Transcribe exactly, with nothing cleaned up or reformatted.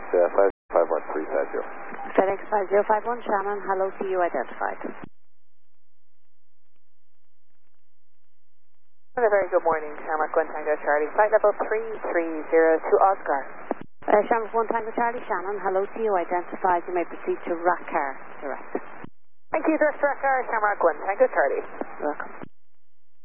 uh, five five one three five zero. FedEx five zero five one, Shannon, hello to you identified. A very good morning, Shamrock one Tango Charlie, flight level three three zero to Oscar. Uh, Shamrock one Tango Charlie, Shannon, hello to you identified. You may proceed to Rakkar direct. Thank you, Direct Rakkar, Shamrock one Tango Charlie. Welcome.